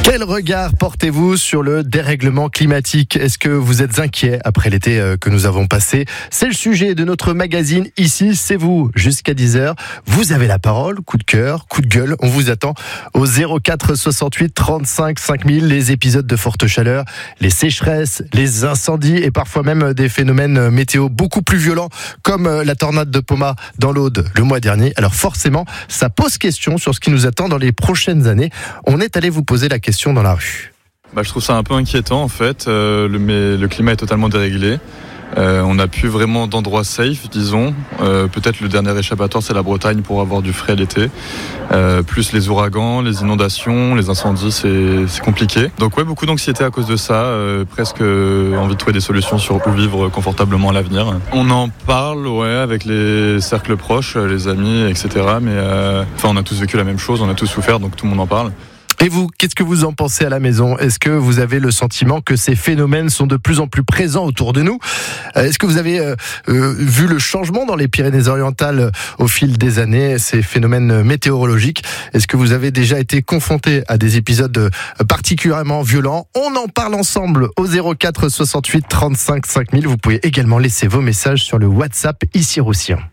Quel regard portez-vous sur le dérèglement climatique ? Est-ce que vous êtes inquiet après l'été que nous avons passé ? C'est le sujet de notre magazine Ici, c'est vous. Jusqu'à 10h, vous avez la parole. Coup de cœur, coup de gueule. On vous attend au 04 68 35 5000. Les épisodes de forte chaleur, les sécheresses, les incendies et parfois même des phénomènes météo beaucoup plus violents comme la tornade de Poma dans l'Aude le mois dernier. Alors forcément, ça pose question sur ce qui nous attend dans les prochaines années. On est allé vous poser la question dans la rue. Je trouve ça un peu inquiétant en fait, mais le climat est totalement déréglé. On n'a plus vraiment d'endroits safe, disons. Peut-être le dernier échappatoire, c'est la Bretagne pour avoir du frais l'été. Plus les ouragans, les inondations, les incendies, c'est compliqué. Donc beaucoup d'anxiété à cause de ça. Presque envie de trouver des solutions sur où vivre confortablement à l'avenir. On en parle, avec les cercles proches, les amis, etc. Mais on a tous vécu la même chose, on a tous souffert, donc tout le monde en parle. Et vous, qu'est-ce que vous en pensez à la maison ? Est-ce que vous avez le sentiment que ces phénomènes sont de plus en plus présents autour de nous ? Est-ce que vous avez vu le changement dans les Pyrénées-Orientales au fil des années, ces phénomènes météorologiques ? Est-ce que vous avez déjà été confronté à des épisodes particulièrement violents ? On en parle ensemble au 04 68 35 5000. Vous pouvez également laisser vos messages sur le WhatsApp Ici Roussien.